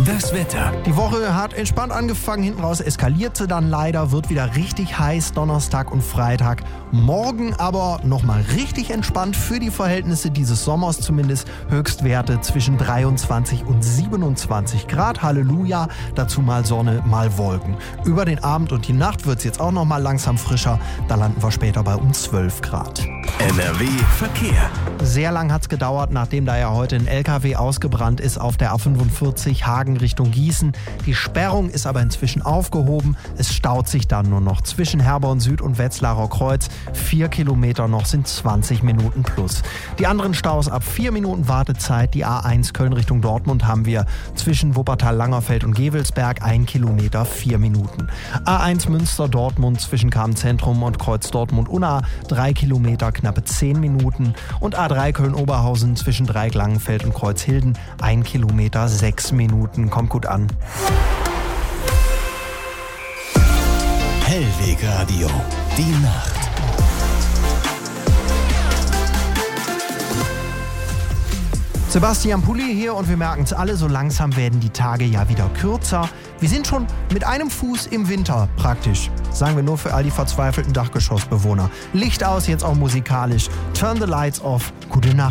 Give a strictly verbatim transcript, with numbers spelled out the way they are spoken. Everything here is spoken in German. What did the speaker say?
Das Wetter. Die Woche hat entspannt angefangen, hinten raus eskalierte dann leider, wird wieder richtig heiß Donnerstag und Freitag. Morgen aber nochmal richtig entspannt für die Verhältnisse dieses Sommers zumindest. Höchstwerte zwischen dreiundzwanzig und siebenundzwanzig Grad. Halleluja, dazu mal Sonne, mal Wolken. Über den Abend und die Nacht wird es jetzt auch nochmal langsam frischer. Da landen wir später bei um zwölf Grad. N R W Verkehr. Sehr lang hat es gedauert, nachdem da ja heute ein L K W ausgebrannt ist auf der A fünfundvierzig Hagen Richtung Gießen. Die Sperrung ist aber inzwischen aufgehoben. Es staut sich dann nur noch zwischen Herborn Süd und Wetzlarer Kreuz. Vier Kilometer noch sind zwanzig Minuten plus. Die anderen Staus ab vier Minuten Wartezeit. Die A eins Köln Richtung Dortmund haben wir zwischen Wuppertal-Langerfeld und Gevelsberg ein Kilometer, vier Minuten. A eins Münster-Dortmund zwischen Kamen-Zentrum und Kreuz Dortmund-Unna drei Kilometer, knappe zehn Minuten. Und A drei Köln-Oberhausen zwischen Dreieck-Langenfeld und Kreuzhilden ein Kilometer, sechs Minuten. Kommt gut an. Hellweg Radio. Die Nacht. Sebastian Pulli hier und wir merken es alle, so langsam werden die Tage ja wieder kürzer. Wir sind schon mit einem Fuß im Winter praktisch. Sagen wir nur für all die verzweifelten Dachgeschossbewohner. Licht aus, jetzt auch musikalisch. Turn the lights off. Gute Nacht.